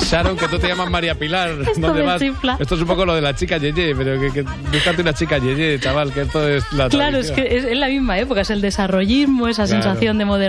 Sharon, que tú te llamas María Pilar. ¿Dónde vas? Chifla. Esto es un poco lo de la chica Yeye, pero que búscate una chica Yeye, chaval, que esto es la Claro, tradición. es que es la misma época, es el desarrollismo, esa sensación de modernidad.